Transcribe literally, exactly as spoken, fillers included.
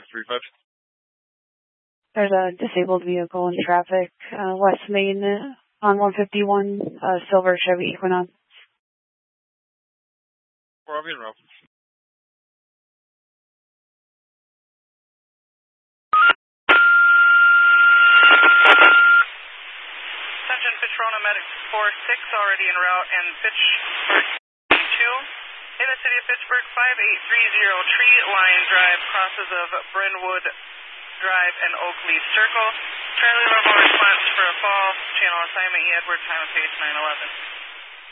three five. There's a disabled vehicle in traffic, uh, West Main uh, on one fifty-one, uh, silver Chevy Equinox. Where are we in route? Attention, Pitcherona Medic four six already en route, and Pittsburgh two in the city of Pittsburgh, five eight three zero Tree Line Drive, crosses of Brentwood Drive and Oakleaf Circle. Charlie Level response for a fall, channel assignment E Edward, time of pace nine eleven.